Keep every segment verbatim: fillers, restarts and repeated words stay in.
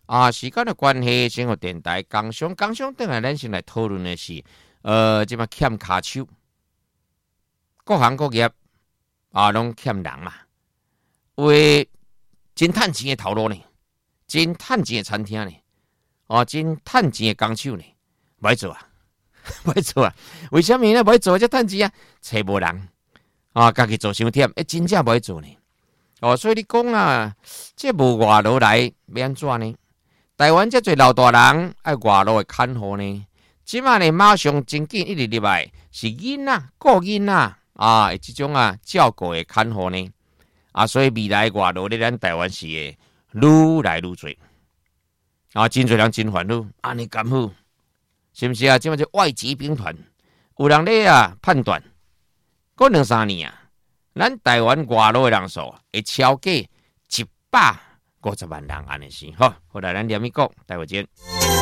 啊，时间的关系，先和电台工商工商等下，咱先来讨论的是，呃，即嘛欠骹手，各行各业啊，拢欠人嘛。有诶真趁钱的头路呢，真趁钱的餐厅呢，哦，真趁钱的工手呢，歹做啊，歹做啊。为什么呢？歹做才趁钱啊？找无人啊，家己做伤忝，诶，真正歹做呢。哦，所以你讲啊，这无外劳来要安怎呢？台湾这侪老大人爱外劳的看护呢，即马呢马上真紧一直入来，是囡仔、顾囡仔啊，这种啊照顾的看护呢，啊，所以未来外劳咧咱台湾是会愈来愈多，啊，真侪人真烦恼，安尼咁好，是不是啊？即马这外籍兵团，有人咧啊判断，过两三年啊。咱台湾外劳的人数会超过一百五十万人，安尼是好。后来咱连一讲，待会见。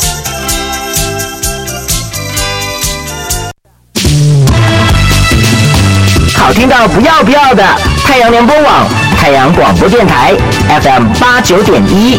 好听到不要不要的，太阳联播网、太阳广播电台 F M 八九点一。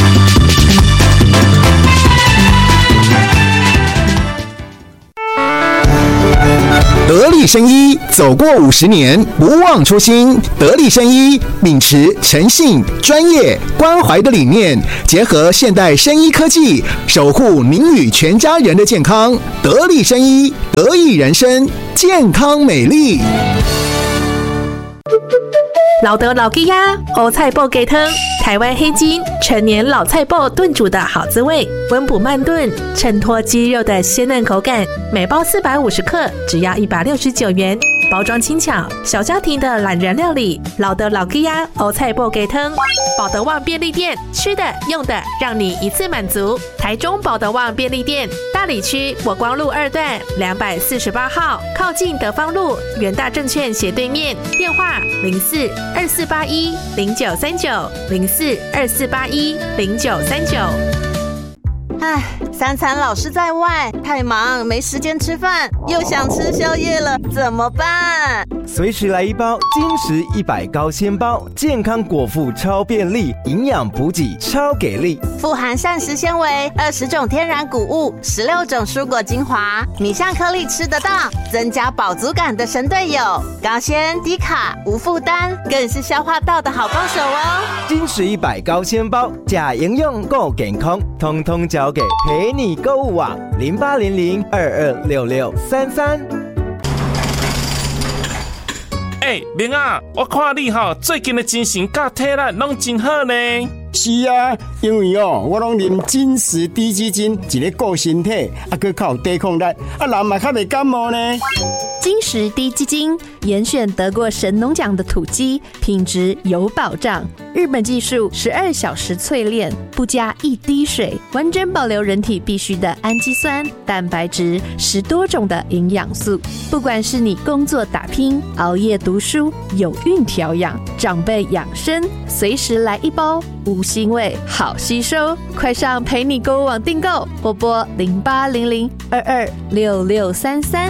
得力生医走过五十年，不忘初心。得力生医秉持诚信、专业、关怀的理念，结合现代生医科技，守护您与全家人的健康。得力生医，得益人生，健康美丽。 老德老鸡鸭欧菜脯鸡汤，台湾黑金陈年老菜脯炖煮的好滋味，温补慢炖，衬托鸡肉的鲜嫩口感。每包四百五十克，只要一百六十九元。包装轻巧，小家庭的懒人料理。老德老鸡鸭欧菜脯鸡汤，保德旺便利店，吃的用的让你一次满足。台中保德旺便利店，大里区国光路二段两百四十八号，靠近德芳路元大证券斜对面。电话零四二四八一零九三九零四二四八一零九三九。 唉，三餐老是在外，太忙没时间吃饭，又想吃宵夜了，怎么办？ 随时来一包金石一百高纤包，健康果腹超便利，营养补给超给力， 富含膳食纤维，二十种天然谷物，十六种蔬果精华，米香颗粒吃得到，增加饱足感的神队友，高纤低卡无负担，更是消化道的好帮手哦。 金石一百高纤包，假营养够健康，通通交给陪你购物网零八零零二二六六三三。 哎，明啊，我看你哈最近的精神甲体力拢真好呢。 是啊，因为哦，我拢啉金石低基金，一个顾身体，啊，佮较有抵抗力，啊，人嘛较袂感冒呢。 金石低基金严选得过神农奖的土鸡，品质有保障。日本技术十二小时淬炼，不加一滴水，完整保留人体必需的氨基酸、蛋白质，十多种的营养素。不管是你工作打拼、熬夜读书、有孕调养、长辈养生，随时来一包，无腥味，好吸收。快上陪你购物网订购，或拨零八零零二二六六三三。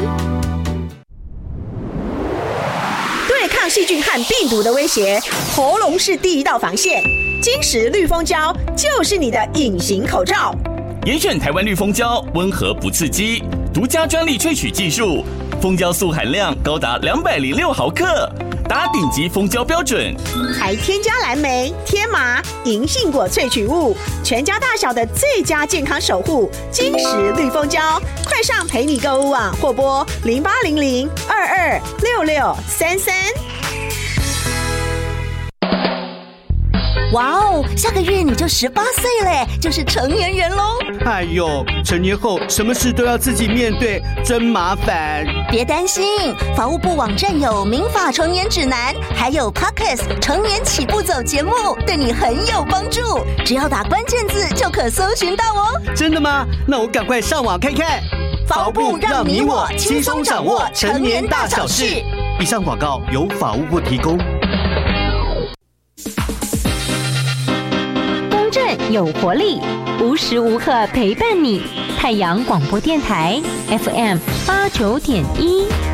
对抗细菌和病毒的威胁，喉咙是第一道防线。金石绿蜂胶就是你的隐形口罩。 严选台湾绿蜂胶，温和不刺激，独家专利萃取技术，蜂胶素含量高达两百零六毫克，达顶级蜂胶标准， 还添加蓝莓、天麻、银杏果萃取物，全家大小的最佳健康守护。金石绿蜂胶，快上陪你购物网或拨零八零零二二六六三三。 哇哦，下个月你就十八岁嘞，就是成年人喽！ 哎呦，成年后什么事都要自己面对，真麻烦。 别担心，法务部网站有民法成年指南，还有 Podcast 成年起步走节目，对你很有帮助。只要打关键字就可搜寻到哦。 真的吗？那我赶快上网看看。 法务部让你我轻松掌握成年大小事。 以上广告由法务部提供。 有活力，无时无刻陪伴你。太阳广播电台 F M 八九点一。